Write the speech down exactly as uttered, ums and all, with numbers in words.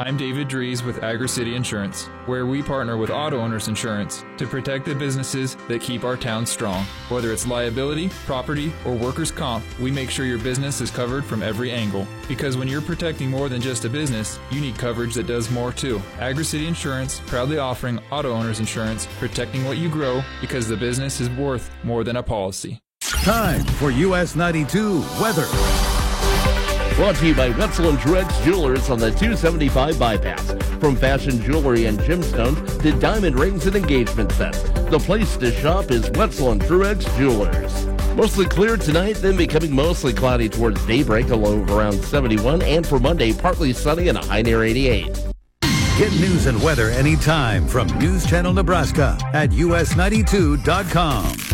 I'm David Dries with Agri-City Insurance, where we partner with auto owners insurance to protect the businesses that keep our town strong. Whether it's liability, property, or workers' comp, we make sure your business is covered from every angle. Because when you're protecting more than just a business, you need coverage that does more too. Agri-City Insurance, proudly offering auto owners insurance, protecting what you grow because the business is worth more than a policy. Time for U S ninety-two weather. Brought to you by Wetzel and Truex Jewelers on the two seventy-five bypass. From fashion jewelry and gemstones to diamond rings and engagement sets, the place to shop is Wetzel and Truex Jewelers. Mostly clear tonight, then becoming mostly cloudy towards daybreak, a low of around seventy-one, and for Monday, partly sunny and a high near eighty-eight. Get news and weather anytime from News Channel Nebraska at U S ninety-two dot com.